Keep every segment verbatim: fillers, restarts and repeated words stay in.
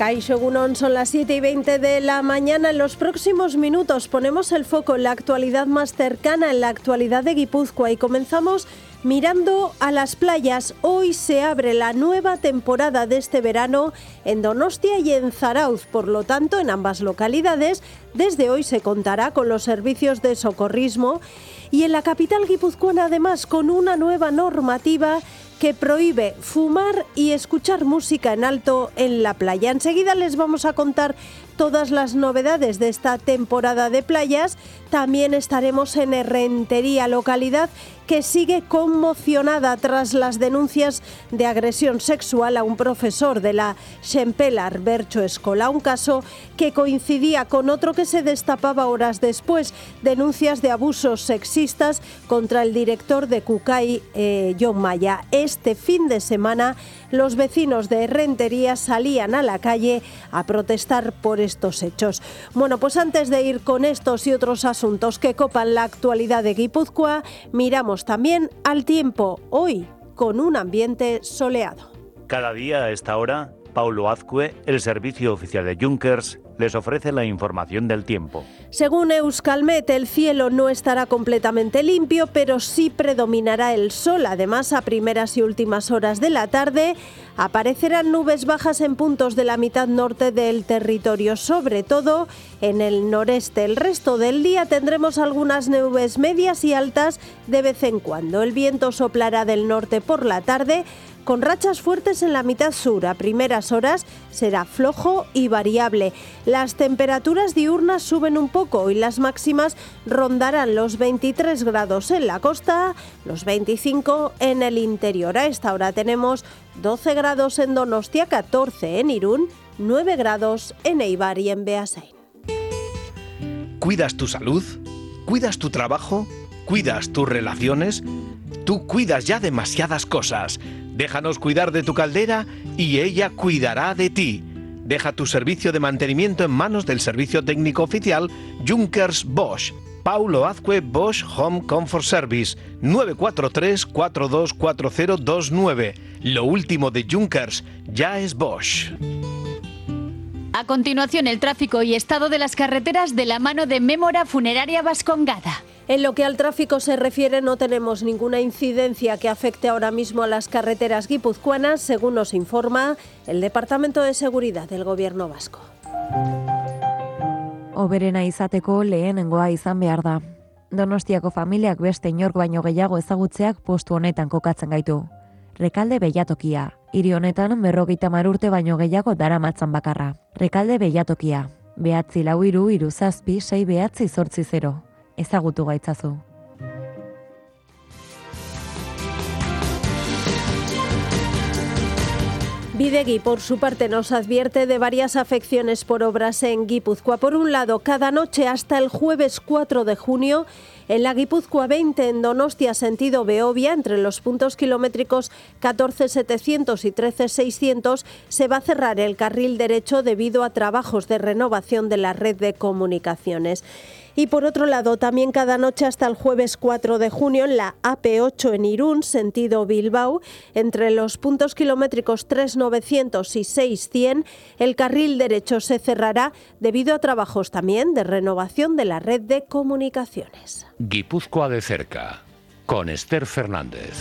Kaixo Egunon, son las siete y veinte de la mañana. En los próximos minutos ponemos el foco en la actualidad más cercana, en la actualidad de Guipúzcoa, y comenzamos mirando a las playas. Hoy se abre la nueva temporada de este verano en Donostia y en Zarautz. Por lo tanto, en ambas localidades, desde hoy se contará con los servicios de socorrismo, y en la capital guipuzcoana, además, con una nueva normativa que prohíbe fumar y escuchar música en alto en la playa. Enseguida les vamos a contar todas las novedades de esta temporada de playas. También estaremos en Errentería, localidad que sigue conmocionada tras las denuncias de agresión sexual a un profesor de la Xempelar Bertxo Escola, un caso que coincidía con otro que se destapaba horas después, denuncias de abusos sexistas contra el director de Cucay, eh, John Maya. Este fin de semana los vecinos de Errentería salían a la calle a protestar por estos hechos. Bueno, pues antes de ir con estos y otros asuntos que copan la actualidad de Guipúzcoa, miramos también al tiempo, hoy con un ambiente soleado. Cada día a esta hora, Paulo Azcue, el servicio oficial de Junkers, les ofrece la información del tiempo. Según Euskalmet, el cielo no estará completamente limpio, pero sí predominará el sol. Además, a primeras y últimas horas de la tarde aparecerán nubes bajas en puntos de la mitad norte del territorio, sobre todo en el noreste. El resto del día tendremos algunas nubes medias y altas de vez en cuando. El viento soplará del norte por la tarde, con rachas fuertes en la mitad sur. A primeras horas será flojo y variable. Las temperaturas diurnas suben un poco y las máximas rondarán los veintitrés grados en la costa, los veinticinco en el interior. A esta hora tenemos doce grados en Donostia, catorce en Irún, nueve grados en Eibar y en Beasain. ¿Cuidas tu salud? ¿Cuidas tu trabajo? ¿Cuidas tus relaciones? Tú cuidas ya demasiadas cosas. Déjanos cuidar de tu caldera y ella cuidará de ti. Deja tu servicio de mantenimiento en manos del servicio técnico oficial Junkers Bosch. Paulo Azcue Bosch Home Comfort Service, nueve cuatro tres, cuatro dos cuatro cero dos nueve. Lo último de Junkers ya es Bosch. A continuación, el tráfico y estado de las carreteras de la mano de Mémora Funeraria Vascongada. En lo que al tráfico se refiere, no tenemos ninguna incidencia que afecte ahora mismo a las carreteras guipuzcoanas, según nos informa el Departamento de Seguridad del Gobierno vasco. Oberena izateko lehenengoa izan behar da. Donostiako familiak beste inork baino gehiago ezagutzeak postu honetan kokatzen gaitu. Rekalde Beilatokia. Hiri honetan berrogeita hamar urte baino gehiago daramatzan bakarra. Rekalde Beilatokia. Behatzi lau hiru hiru zazpi sei behatzi zortzi zero. Ezagutu gaitzazu. Bidegi, por su parte, nos advierte de varias afecciones por obras en Guipúzcoa. Por un lado, cada noche hasta el jueves cuatro de junio, en la Guipúzcoa veinte, en Donostia, sentido Beovia, entre los puntos kilométricos catorce setecientos y trece seiscientos, se va a cerrar el carril derecho debido a trabajos de renovación de la red de comunicaciones. Y por otro lado, también cada noche hasta el jueves cuatro de junio, en la A P ocho en Irún, sentido Bilbao, entre los puntos kilométricos tres novecientos y seis cien, el carril derecho se cerrará debido a trabajos también de renovación de la red de comunicaciones. Guipúzcoa de cerca, con Esther Fernández.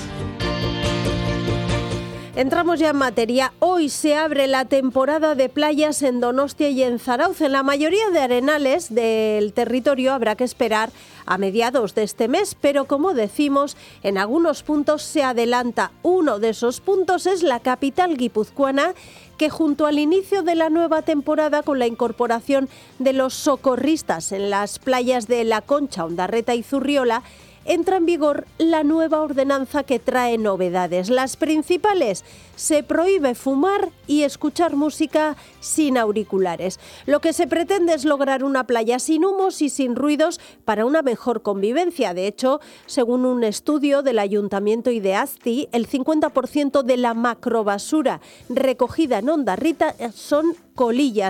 Entramos ya en materia. Hoy se abre la temporada de playas en Donostia y en Zarautz. En la mayoría de arenales del territorio habrá que esperar a mediados de este mes, pero como decimos, en algunos puntos se adelanta. Uno de esos puntos es la capital guipuzcoana, que junto al inicio de la nueva temporada, con la incorporación de los socorristas en las playas de La Concha, Ondarreta y Zurriola, entra en vigor la nueva ordenanza que trae novedades. Las principales: se prohíbe fumar y escuchar música sin auriculares. Lo que se pretende es lograr una playa sin humos y sin ruidos para una mejor convivencia. De hecho, según un estudio del Ayuntamiento y de Azti, el cincuenta por ciento de la macrobasura recogida en Ondarrita son colillas